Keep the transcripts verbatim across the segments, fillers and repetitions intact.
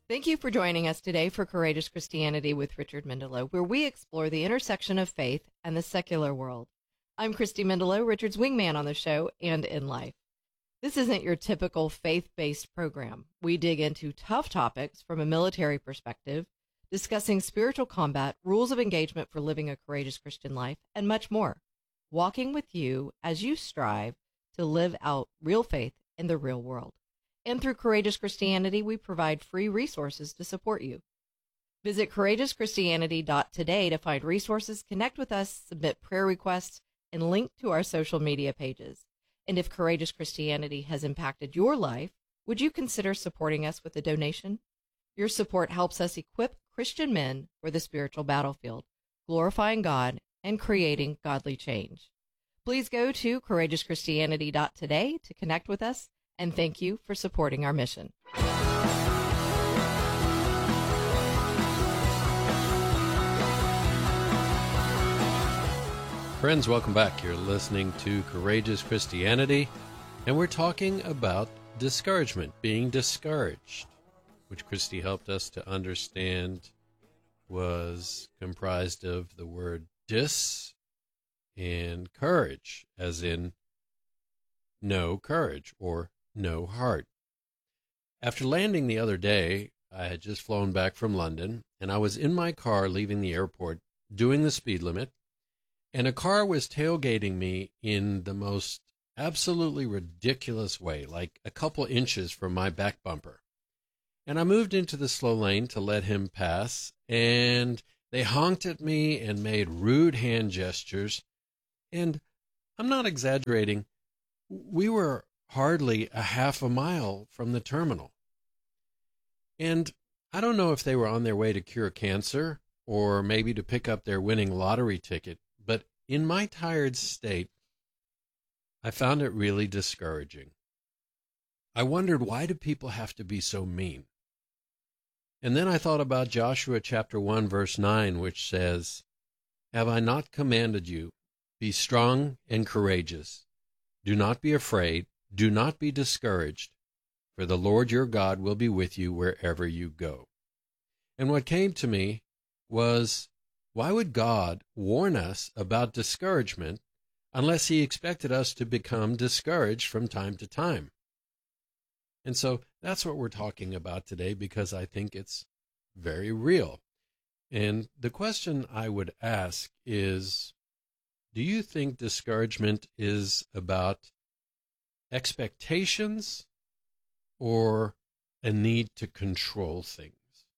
Thank you for joining us today for Courageous Christianity with Richard Mendelow, where we explore the intersection of faith and the secular world. I'm Christy Mendelow, Richard's wingman on the show and in life. This isn't your typical faith-based program. We dig into tough topics from a military perspective, discussing spiritual combat, rules of engagement for living a courageous Christian life, and much more. Walking with you as you strive to live out real faith in the real world. And through Courageous Christianity, we provide free resources to support you. Visit courageous christianity dot today to find resources, connect with us, submit prayer requests, and link to our social media pages. And if Courageous Christianity has impacted your life, would you consider supporting us with a donation? Your support helps us equip Christian men for the spiritual battlefield, glorifying God and creating godly change. Please go to courageous christianity dot today to connect with us, and thank you for supporting our mission. Friends, welcome back. You're listening to Courageous Christianity, and we're talking about discouragement, being discouraged, which Christy helped us to understand was comprised of the word dis and courage, as in no courage or no heart. After landing the other day, I had just flown back from London, and I was in my car leaving the airport doing the speed limit, and a car was tailgating me in the most absolutely ridiculous way, like a couple inches from my back bumper. And I moved into the slow lane to let him pass, and they honked at me and made rude hand gestures. And I'm not exaggerating, we were hardly a half a mile from the terminal. And I don't know if they were on their way to cure cancer or maybe to pick up their winning lottery ticket, but in my tired state, I found it really discouraging. I wondered, why do people have to be so mean? And then I thought about Joshua chapter one, verse nine, which says, "Have I not commanded you, be strong and courageous. Do not be afraid. Do not be discouraged, for the Lord your God will be with you wherever you go." And what came to me was, why would God warn us about discouragement unless he expected us to become discouraged from time to time? And so that's what we're talking about today, because I think it's very real. And the question I would ask is, do you think discouragement is about expectations or a need to control things?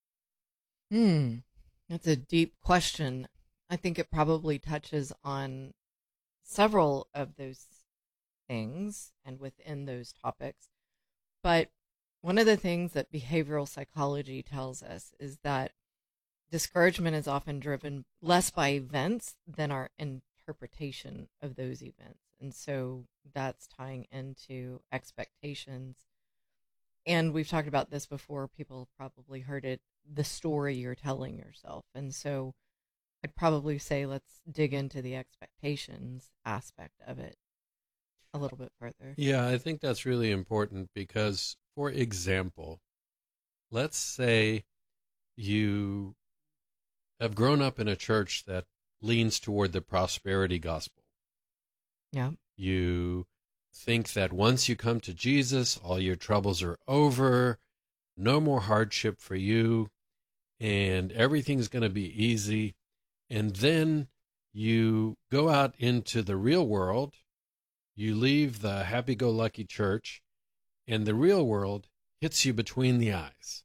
Hmm, that's a deep question. I think it probably touches on several of those things and within those topics. But one of the things that behavioral psychology tells us is that discouragement is often driven less by events than our interpretation of those events. And so that's tying into expectations. And we've talked about this before. People have probably heard it, the story you're telling yourself. And so I'd probably say let's dig into the expectations aspect of it a little bit further. Yeah, I think that's really important because, for example, let's say you have grown up in a church that leans toward the prosperity gospel. Yeah. You think that once you come to Jesus, all your troubles are over, no more hardship for you, and everything's going to be easy. And then you go out into the real world, you leave the happy-go-lucky church, and the real world hits you between the eyes.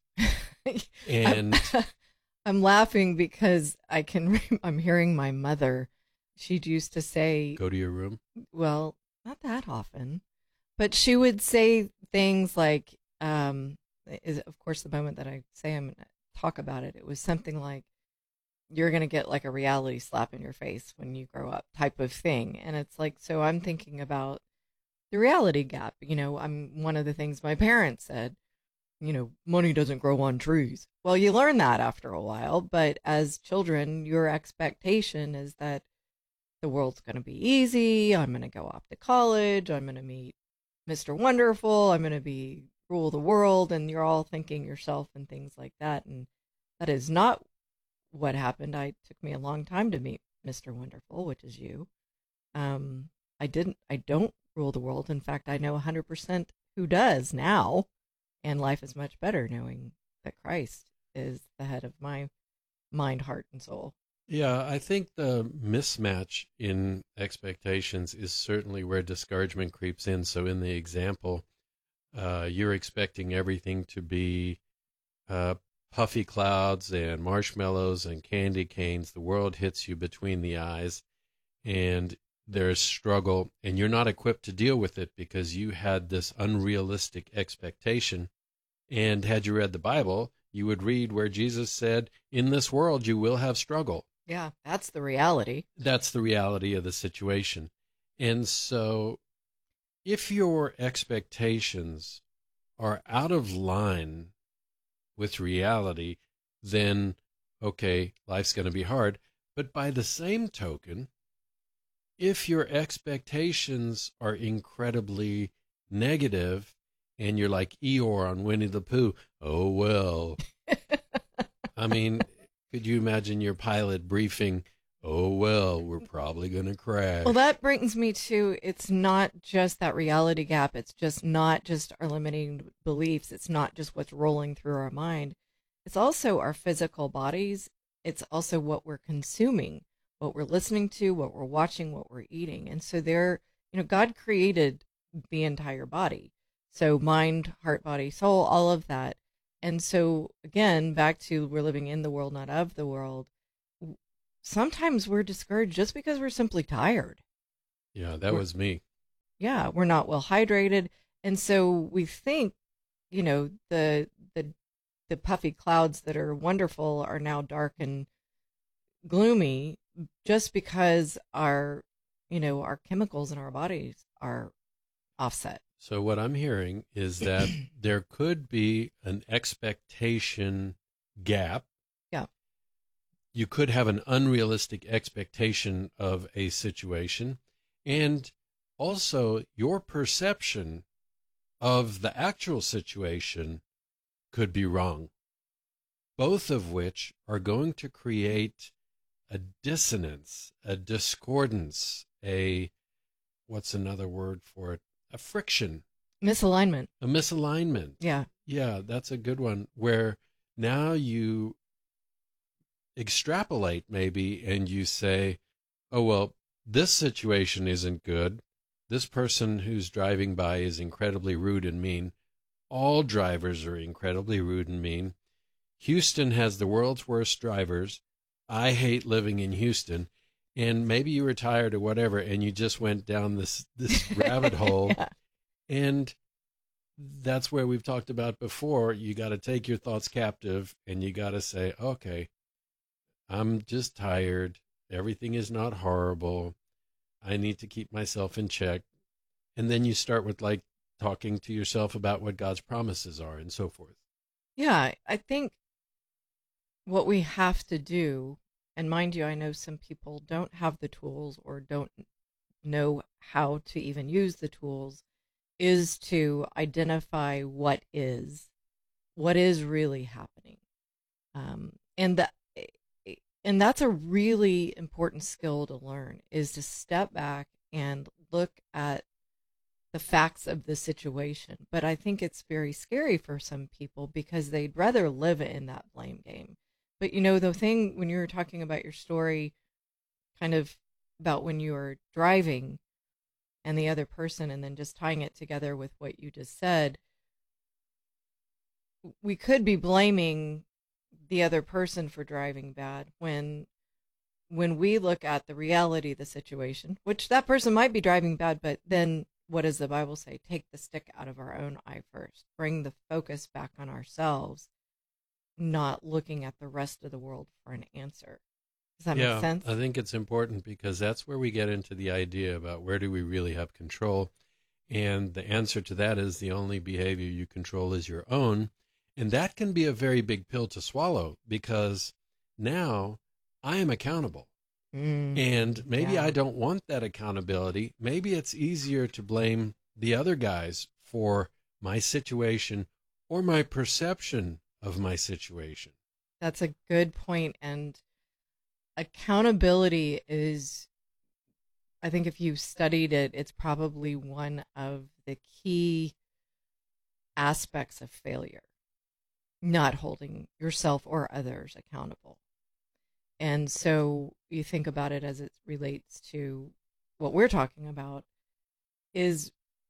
And I'm, I'm laughing because I can, I'm hearing my mother. She used to say, go to your room. Well, not that often, but she would say things like, um, is of course the moment that I say I'm going to talk about it, it was something like, you're going to get like a reality slap in your face when you grow up type of thing. And it's like, so I'm thinking about the reality gap. You know, I'm one of the things my parents said, you know, money doesn't grow on trees. Well, you learn that after a while, but as children, your expectation is that the world's going to be easy. I'm going to go off to college. I'm going to meet Mister Wonderful. I'm going to be rule the world and you're all thinking yourself and things like that. And that is not what happened. I it took me a long time to meet Mister Wonderful, which is you. Um, I didn't, I don't rule the world. In fact, I know one hundred percent who does now. And life is much better knowing that Christ is the head of my mind, heart, and soul. Yeah, I think the mismatch in expectations is certainly where discouragement creeps in. So in the example, uh, you're expecting everything to be uh, puffy clouds and marshmallows and candy canes. The world hits you between the eyes, and there's struggle, and you're not equipped to deal with it because you had this unrealistic expectation. And had you read the Bible, you would read where Jesus said, in this world you will have struggle. Yeah, that's the reality. That's the reality of the situation. And so if your expectations are out of line with reality, then, okay, life's going to be hard. But by the same token, if your expectations are incredibly negative and you're like Eeyore on Winnie the Pooh, oh, well, I mean, could you imagine your pilot briefing, oh, well, we're probably going to crash? Well, that brings me to, it's not just that reality gap. It's just not just our limiting beliefs. It's not just what's rolling through our mind. It's also our physical bodies. It's also what we're consuming, what we're listening to, what we're watching, what we're eating. And so there, you know, God created the entire body. So mind, heart, body, soul, all of that. And so, again, back to we're living in the world, not of the world. Sometimes we're discouraged just because we're simply tired. Yeah, that we're, was me. Yeah, we're not well hydrated. And so we think, you know, the the the puffy clouds that are wonderful are now dark and gloomy just because our, you know, our chemicals in our bodies are offset. So what I'm hearing is that there could be an expectation gap. Yeah. You could have an unrealistic expectation of a situation, and also your perception of the actual situation could be wrong, both of which are going to create a dissonance, a discordance, a, what's another word for it? A friction. Misalignment. A misalignment. Yeah. Yeah, that's a good one, where now you extrapolate maybe and you say, oh, well, this situation isn't good. This person who's driving by is incredibly rude and mean. All drivers are incredibly rude and mean. Houston has the world's worst drivers. I hate living in Houston. And maybe you were tired or whatever, and you just went down this, this rabbit hole. Yeah. And that's where we've talked about before. You got to take your thoughts captive, and you got to say, okay, I'm just tired. Everything is not horrible. I need to keep myself in check. And then you start with like talking to yourself about what God's promises are and so forth. Yeah, I think what we have to do, and mind you, I know some people don't have the tools or don't know how to even use the tools, is to identify what is, what is really happening. Um, and that, and that's a really important skill to learn, is to step back and look at the facts of the situation. But I think it's very scary for some people because they'd rather live in that blame game. But, you know, the thing when you were talking about your story, kind of about when you were driving and the other person, and then just tying it together with what you just said, we could be blaming the other person for driving bad when when we look at the reality of the situation, which that person might be driving bad, but then what does the Bible say? Take the stick out of our own eye first. Bring the focus back on ourselves, not looking at the rest of the world for an answer. Does that yeah, make sense? I think it's important because that's where we get into the idea about where do we really have control. And the answer to that is the only behavior you control is your own. And that can be a very big pill to swallow because now I am accountable. Mm, and maybe yeah. I don't want that accountability. Maybe it's easier to blame the other guys for my situation or my perception of my situation. That's a good point. And accountability is, I think if you studied it, it's probably one of the key aspects of failure, not holding yourself or others accountable. And so you think about it as it relates to what we're talking about is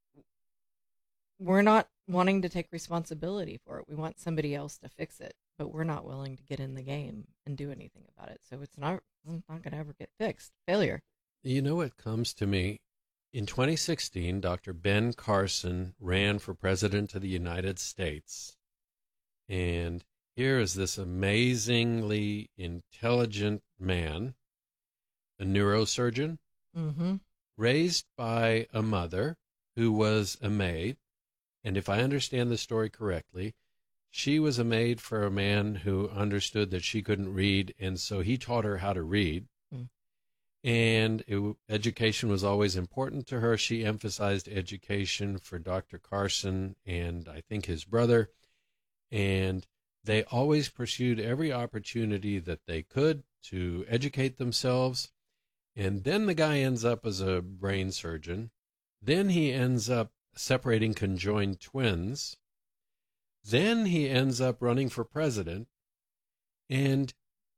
we're not wanting to take responsibility for it. We want somebody else to fix it, but we're not willing to get in the game and do anything about it. So it's not, it's not going to ever get fixed. Failure. You know what comes to me? In twenty sixteen, Doctor Ben Carson ran for president of the United States. And here is this amazingly intelligent man, a neurosurgeon, Mm-hmm. raised by a mother who was a maid. And if I understand the story correctly, she was a maid for a man who understood that she couldn't read, and so he taught her how to read. Mm. And it, education was always important to her. She emphasized education for Doctor Carson and I think his brother. And they always pursued every opportunity that they could to educate themselves. And then the guy ends up as a brain surgeon. Then he ends up separating conjoined twins. Then he ends up running for president. And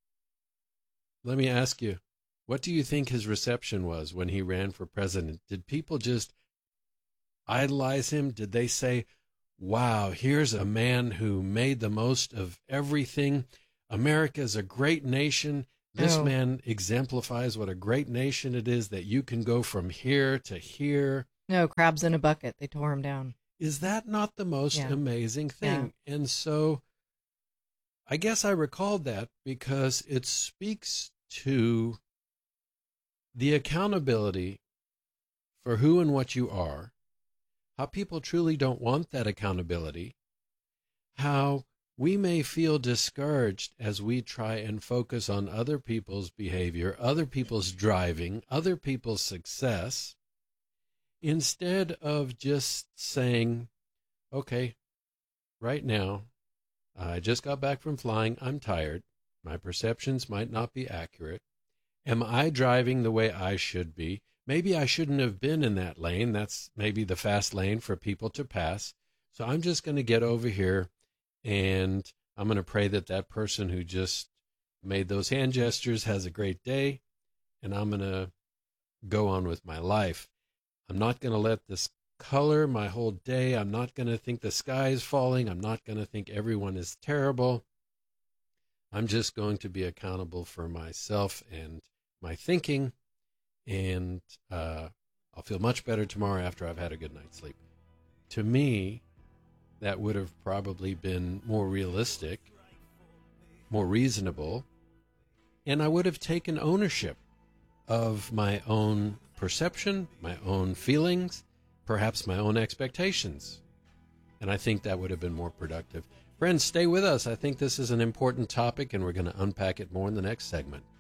let me ask you, what do you think his reception was when he ran for president? Did people just idolize him? Did they say, wow, here's a man who made the most of everything. America is a great nation. This Oh. man exemplifies what a great nation it is, that you can go from here to here. No, crabs in a bucket. They tore him down. Is that not the most Yeah. amazing thing? And so I guess I recalled that because it speaks to the accountability for who and what you are, how people truly don't want that accountability, how we may feel discouraged as we try and focus on other people's behavior, other people's driving, other people's success, instead of just saying, okay, right now, I just got back from flying, I'm tired, my perceptions might not be accurate. Am I driving the way I should be? Maybe I shouldn't have been in that lane. That's maybe the fast lane for people to pass. So I'm just going to get over here, and I'm going to pray that that person who just made those hand gestures has a great day, and I'm going to go on with my life. I'm not going to let this color my whole day. I'm not going to think the sky is falling. I'm not going to think everyone is terrible. I'm just going to be accountable for myself and my thinking, and uh, I'll feel much better tomorrow after I've had a good night's sleep. To me, that would have probably been more realistic, more reasonable, and I would have taken ownership of my own perception, my own feelings, perhaps my own expectations. And I think that would have been more productive. Friends, stay with us. I think this is an important topic, and we're going to unpack it more in the next segment.